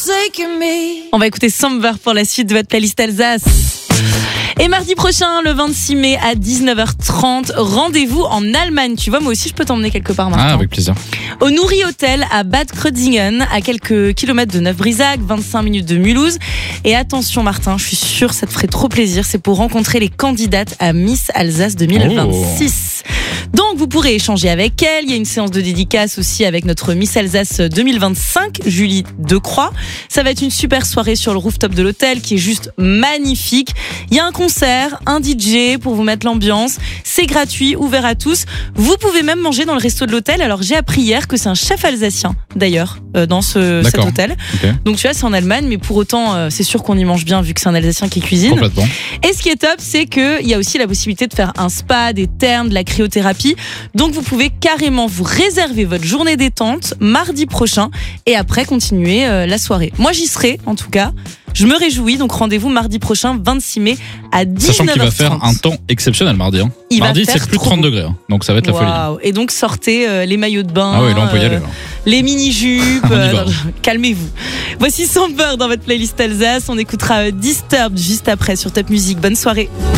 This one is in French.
forsaken me. On va écouter Somber pour la suite de votre playlist Alsace. Et mardi prochain, le 26 mai à 19h30, rendez-vous en Allemagne. Tu vois, moi aussi, je peux t'emmener quelque part, Martin. Ah, avec plaisir. Au Nouri Hotel à Bad Kreuzningen, à quelques kilomètres de Neuf-Brisach, 25 minutes de Mulhouse. Et attention, Martin, je suis sûre que ça te ferait trop plaisir. C'est pour rencontrer les candidates à Miss Alsace 2026. Donc, vous pourrez échanger avec elle. Il y a une séance de dédicace aussi avec notre Miss Alsace 2025, Julie Decroix. Ça va être une super soirée sur le rooftop de l'hôtel qui est juste magnifique. Il y a un concert, un DJ pour vous mettre l'ambiance. C'est gratuit, ouvert à tous. Vous pouvez même manger dans le resto de l'hôtel. Alors, j'ai appris hier que c'est un chef alsacien, d'ailleurs, dans cet hôtel. Okay. Donc, tu vois, c'est en Allemagne, mais pour autant, c'est sûr qu'on y mange bien vu que c'est un Alsacien qui cuisine. Complètement. Et ce qui est top, c'est qu'il y a aussi la possibilité de faire un spa, des thermes, de la cryothérapie. Donc, vous pouvez carrément vous réserver votre journée détente mardi prochain et après continuer la soirée. Moi, j'y serai, en tout cas. Je me réjouis, donc rendez-vous mardi prochain, 26 mai à 19h30. Sachant qu'il va faire un temps exceptionnel mardi. Mardi, c'est plus 32 degrés, donc ça va être la folie. Et donc, sortez les maillots de bain. Ah oui, là, on peut y aller. Les mini-jupes. Calmez-vous. Voici Somber dans votre playlist Alsace. On écoutera Disturbed juste après sur Top Music. Bonne soirée.